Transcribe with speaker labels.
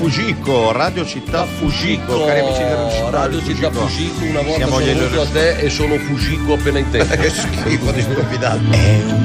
Speaker 1: Fugico, Radio Città Fugico, cari amici dello
Speaker 2: Radio Città Fugico, una volta
Speaker 1: siamo
Speaker 2: sono venuto a te e sono Fugico appena in tempo.
Speaker 1: Che schifo di stupidaggine.
Speaker 3: È un